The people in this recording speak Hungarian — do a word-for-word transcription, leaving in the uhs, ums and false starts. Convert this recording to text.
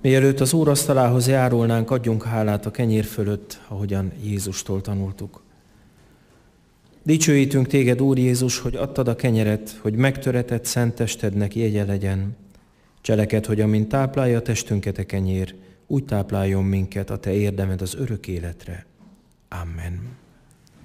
Mielőtt az úrasztalához járulnánk, adjunk hálát a kenyér fölött, ahogyan Jézustól tanultuk. Dicsőítünk téged, Úr Jézus, hogy adtad a kenyeret, hogy megtöretett szent testednek jegye legyen. Cseleked, hogy amint táplálja testünket a kenyér, úgy tápláljon minket a te érdemed az örök életre. Amen.